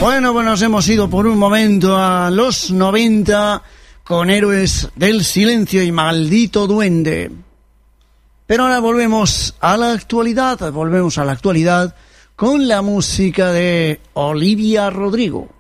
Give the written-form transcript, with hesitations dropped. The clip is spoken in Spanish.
Bueno, pues nos hemos ido por un momento a los 90 con Héroes del Silencio y Maldito Duende. Pero ahora volvemos a la actualidad con la música de Olivia Rodrigo.